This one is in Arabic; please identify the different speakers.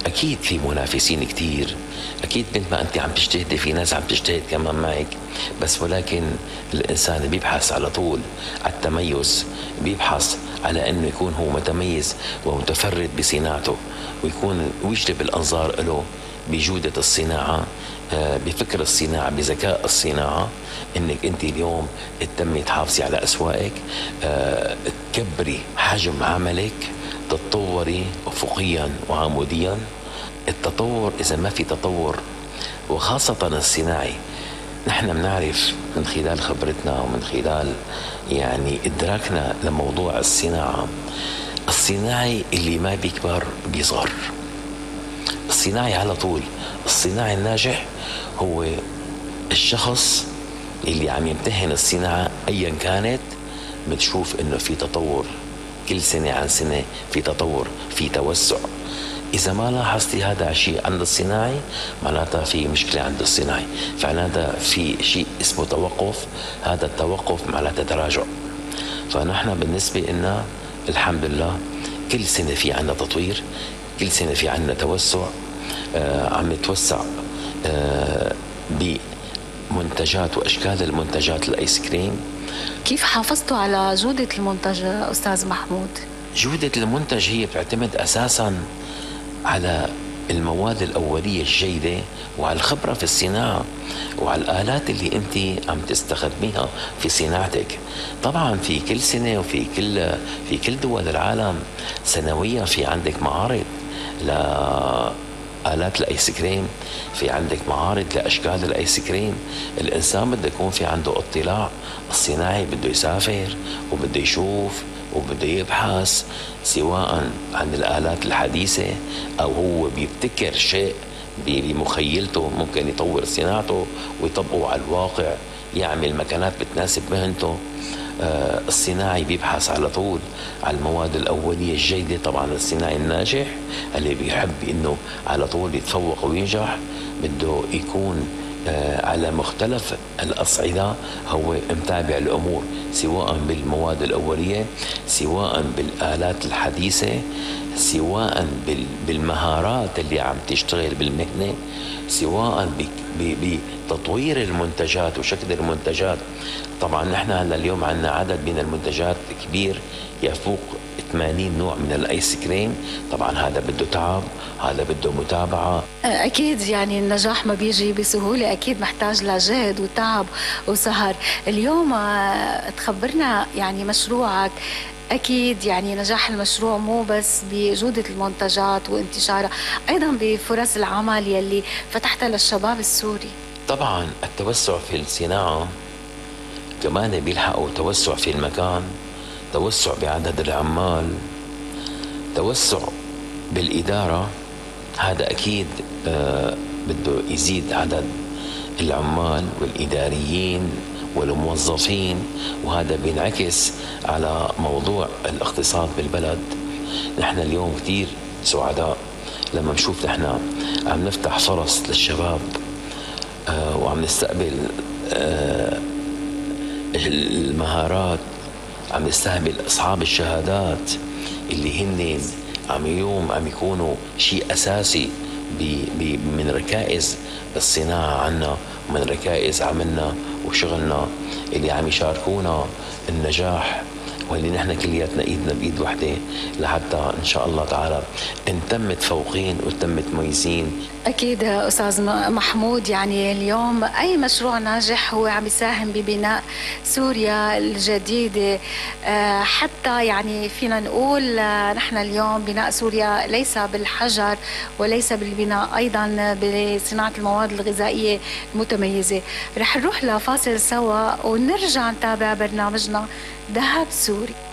Speaker 1: أكيد في منافسين كتير، أكيد مثل ما أنت عم تجتهدي في ناس عم تجتهد كمان معك، بس ولكن الإنسان بيبحث على طول على التميز، بيبحث على أنه يكون هو متميز ومتفرد بصناعته، ويجلب الأنظار له بجودة الصناعة، بفكر الصناعة، بذكاء الصناعة. انك انت اليوم تتمي تحافظي على اسواقك، تكبري حجم عملك، تتطوري افقيا وعموديا. التطور، اذا ما في تطور وخاصة الصناعي، نحن بنعرف من خلال خبرتنا ومن خلال يعني ادراكنا لموضوع الصناعة، الصناعي اللي ما بيكبر بيصغر. الصناعي على طول، الصناعي الناجح هو الشخص اللي عم يمتهن الصناعة أيا كانت، بتشوف إنه في تطور كل سنة عن سنة، في تطور، في توسع. إذا ما لاحظتي هذا الشيء عند الصناعي، معناتها في مشكلة عند الصناعي، فمعناتها في شيء اسمه توقف، هذا التوقف معناتها تراجع. فنحن بالنسبة لنا الحمد لله كل سنة في عنا تطوير، كل سنة في عنا توسع، عم نتوسع بمنتجات وأشكال المنتجات الآيس كريم.
Speaker 2: كيف حافظتوا على جودة المنتج أستاذ محمود؟
Speaker 1: جودة المنتج هي بتعتمد أساساً على المواد الأولية الجيدة، وعلى الخبرة في الصناعة، وعلى الآلات اللي أنت عم تستخدميها في صناعتك. طبعا في كل سنة وفي كل دول العالم سنويا في عندك معارض لآلات الآيس كريم، في عندك معارض لأشكال الآيس كريم. الإنسان بده يكون في عنده اطلاع، الصناعي بده يسافر وبده يشوف وبده يبحث سواء عن الآلات الحديثة، أو هو بيبتكر شيء بمخيلته ممكن يطور صناعته ويطبقه على الواقع، يعمل مكانات بتناسب مهنته. الصناعي بيبحث على طول على المواد الأولية الجيدة. طبعا الصناعي الناجح اللي بيحب إنه على طول يتفوق وينجح بده يكون على مختلف الأصعدة هو متابع الأمور، سواء بالمواد الأولية، سواء بالآلات الحديثة، سواء بالمهارات اللي عم تشتغل بالمهنة، سواء بتطوير المنتجات وشكل المنتجات. طبعا نحن اليوم عندنا عدد من المنتجات كبير يفوق 80 نوع من الآيس كريم. طبعا هذا بده تعب، هذا بده متابعة.
Speaker 2: أكيد يعني النجاح ما بيجي بسهولة، أكيد محتاج لجهد وتعب وسهر. اليوم تخبرنا يعني مشروعك. أكيد يعني نجاح المشروع مو بس بجودة المنتجات وانتشارها، أيضا بفرص العمل يلي فتحتها للشباب السوري.
Speaker 1: طبعا التوسع في الصناعة كمان بيلحقوا توسع في المكان، توسع بعدد العمال، توسع بالإدارة. هذا أكيد بده يزيد عدد العمال والإداريين والموظفين، وهذا بينعكس على موضوع الاقتصاد بالبلد. نحن اليوم كتير سعداء لما نشوف نحن عم نفتح فرص للشباب، وعم نستقبل المهارات، عم نستقبل أصحاب الشهادات اللي هن عم يكونوا شيء أساسي من ركائز الصناعة عنا، ومن ركائز عملنا وشغلنا، اللي عم يشاركونا النجاح، واللي نحن كلياتنا ايدنا بايد وحده لحتى ان شاء الله تعالى نتم متفوقين ونتم متميزين.
Speaker 2: أكيد أستاذ محمود، يعني اليوم أي مشروع ناجح هو عم يساهم ببناء سوريا الجديدة. حتى يعني فينا نقول نحن اليوم بناء سوريا ليس بالحجر وليس بالبناء، أيضا بصناعة المواد الغذائية المتميزة. رح نروح لفاصل سوا ونرجع نتابع برنامجنا ذهب سوري.